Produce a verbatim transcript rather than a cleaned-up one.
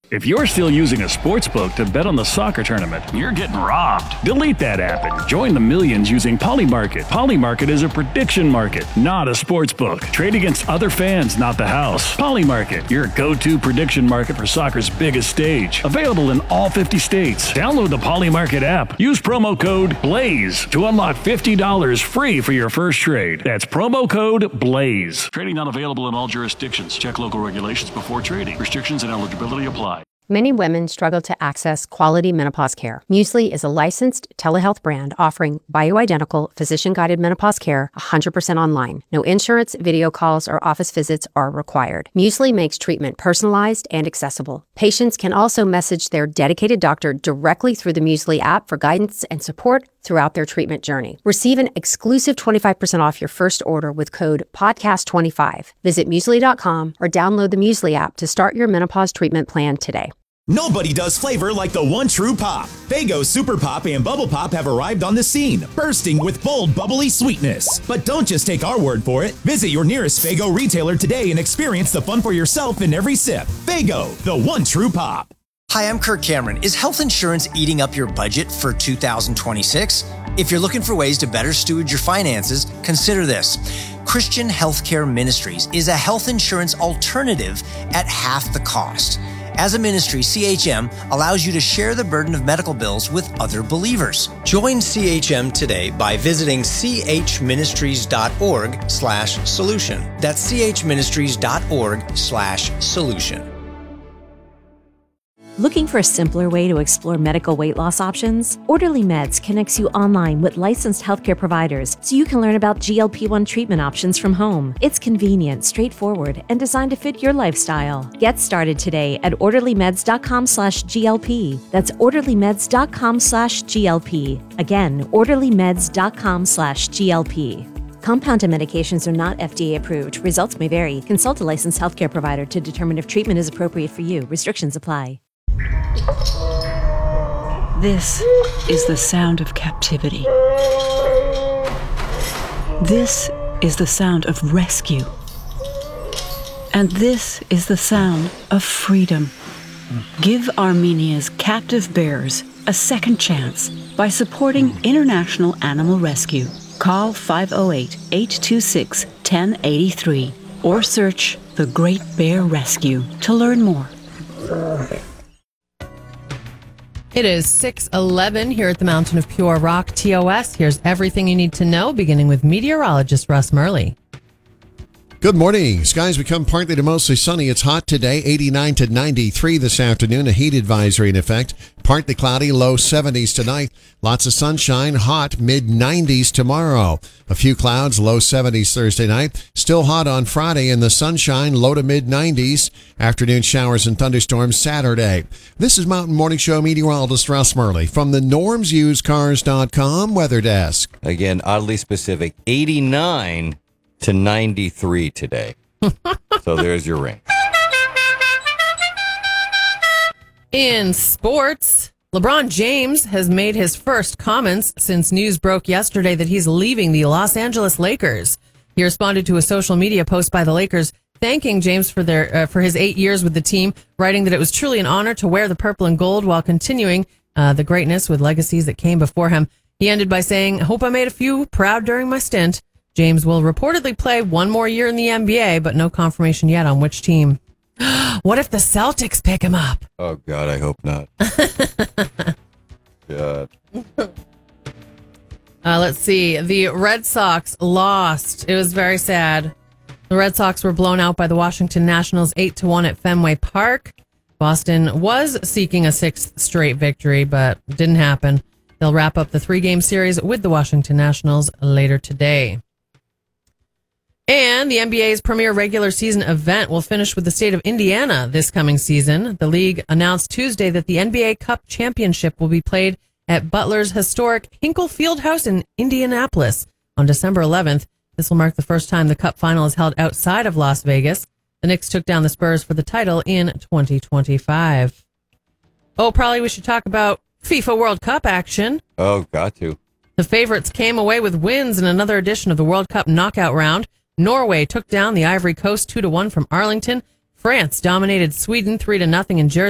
If you're still using a sports book to bet on the soccer tournament, you're getting robbed. Delete that app and join the millions using Polymarket. Polymarket is a prediction market, not a sports book. Trade against other fans, not the house. Polymarket, your go-to prediction market for soccer's biggest stage. Available in all fifty states. Download the Polymarket app. Use promo code BLAZE to unlock fifty dollars free for your first trade. That's promo code BLAZE. Trading not available in all jurisdictions. Check local regulations before trading. Restrictions and eligibility apply. Many women struggle to access quality menopause care. Muesli is a licensed telehealth brand offering bioidentical, physician-guided menopause care one hundred percent online. No insurance, video calls, or office visits are required. Muesli makes treatment personalized and accessible. Patients can also message their dedicated doctor directly through the Muesli app for guidance and support throughout their treatment journey. Receive an exclusive twenty-five percent off your first order with code podcast twenty-five. Visit muesli dot com or download the Muesli app to start your menopause treatment plan today. Nobody does flavor like the one true pop. Faygo Super Pop and Bubble Pop have arrived on the scene, bursting with bold, bubbly sweetness. But don't just take our word for it. Visit your nearest Faygo retailer today and experience the fun for yourself in every sip. Faygo, the one true pop. Hi, I'm Kirk Cameron. Is health insurance eating up your budget for two thousand twenty-six? If you're looking for ways to better steward your finances, consider this. Christian Healthcare Ministries is a health insurance alternative at half the cost. As a ministry, C H M allows you to share the burden of medical bills with other believers. Join C H M today by visiting chministries.org slash solution. That's chministries.org slash solution. Looking for a simpler way to explore medical weight loss options? Orderly Meds connects you online with licensed healthcare providers so you can learn about G L P one treatment options from home. It's convenient, straightforward, and designed to fit your lifestyle. Get started today at orderlymeds.com slash GLP. That's orderlymeds.com slash GLP. Again, orderlymeds.com slash GLP. Compounded medications are not F D A approved. Results may vary. Consult a licensed healthcare provider to determine if treatment is appropriate for you. Restrictions apply. This is the sound of captivity. This is the sound of rescue. And this is the sound of freedom. Give Armenia's captive bears a second chance by supporting International Animal Rescue. Call five oh eight, eight two six, one oh eight three or search The Great Bear Rescue to learn more. It is six eleven here at the Mountain of Pure Rock, T O S. Here's everything you need to know, beginning with meteorologist Russ Murley. Good morning. Skies become partly to mostly sunny. It's hot today, eighty-nine to ninety-three this afternoon. A heat advisory in effect. Partly cloudy, low seventies tonight. Lots of sunshine, hot, mid nineties tomorrow. A few clouds, low seventies Thursday night. Still hot on Friday in the sunshine, low to mid nineties. Afternoon showers and thunderstorms Saturday. This is Mountain Morning Show meteorologist Russ Murley from the norms used cars dot com weather desk. Again, oddly specific, eighty-nine to ninety-three today. So there's your ring. In sports, LeBron James has made his first comments since news broke yesterday that he's leaving the Los Angeles Lakers. He responded to a social media post by the Lakers thanking James for their uh, for his eight years with the team, writing that it was truly an honor to wear the purple and gold while continuing uh, the greatness with legacies that came before him. He ended by saying, "Hope I made a few proud during my stint." James will reportedly play one more year in the N B A, but no confirmation yet on which team. What if the Celtics pick him up? Oh, God, I hope not. God. Uh, let's see. The Red Sox lost. It was very sad. The Red Sox were blown out by the Washington Nationals eight to one at Fenway Park. Boston was seeking a sixth straight victory, but didn't happen. They'll wrap up the three-game series with the Washington Nationals later today. And the N B A's premier regular season event will finish with the state of Indiana this coming season. The league announced Tuesday that the N B A Cup Championship will be played at Butler's historic Hinkle Fieldhouse in Indianapolis on December eleventh. This will mark the first time the Cup final is held outside of Las Vegas. The Knicks took down the Spurs for the title in twenty twenty-five. Oh, probably we should talk about FIFA World Cup action. Oh, got to. The favorites came away with wins in another edition of the World Cup knockout round. Norway took down the Ivory Coast two to one from Arlington. France dominated Sweden three to nothing in Jersey.